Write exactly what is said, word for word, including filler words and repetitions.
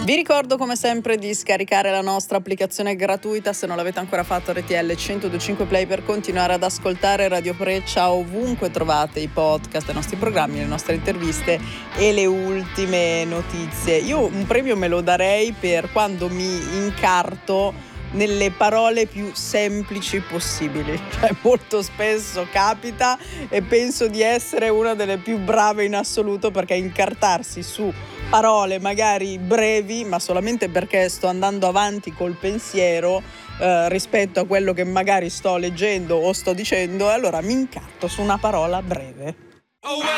Vi ricordo come sempre di scaricare la nostra applicazione gratuita se non l'avete ancora fatto, R T L centodue Play, per continuare ad ascoltare Radio Freccia ovunque trovate i podcast, i nostri programmi, le nostre interviste e le ultime notizie. Io un premio me lo darei per quando mi incarto nelle parole più semplici possibili, cioè molto spesso capita e penso di essere una delle più brave in assoluto, perché incartarsi su parole magari brevi, ma solamente perché sto andando avanti col pensiero eh, rispetto a quello che magari sto leggendo o sto dicendo, e allora mi incarto su una parola breve.